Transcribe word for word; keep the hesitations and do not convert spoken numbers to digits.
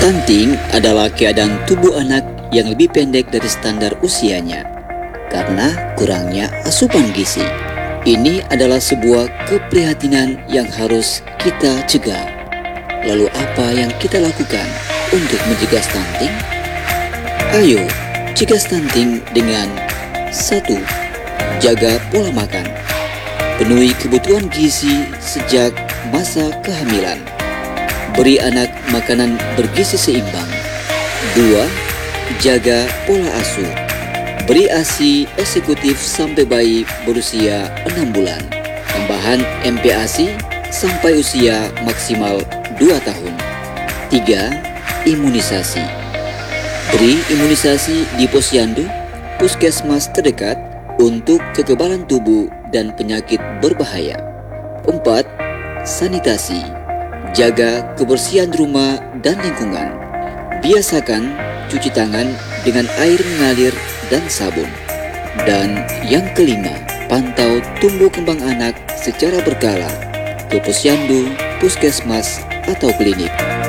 Stunting adalah keadaan tubuh anak yang lebih pendek dari standar usianya karena kurangnya asupan gizi. Ini adalah sebuah keprihatinan yang harus kita cegah. Lalu apa yang kita lakukan untuk mencegah stunting? Ayo, cegah stunting dengan satu. Jaga pola makan. Penuhi kebutuhan gizi sejak masa kehamilan. Beri anak makanan bergizi seimbang. Dua. Jaga pola asuh. Beri ASI eksekutif sampai bayi berusia enam bulan. Tambahan M P ASI sampai usia maksimal dua tahun. Tiga. Imunisasi. Beri imunisasi di posyandu, puskesmas terdekat untuk kekebalan tubuh dan penyakit berbahaya. Empat. Sanitasi. Jaga kebersihan rumah dan lingkungan. Biasakan cuci tangan dengan air mengalir dan sabun. Dan yang kelima, pantau tumbuh kembang anak secara berkala ke posyandu, puskesmas, atau klinik.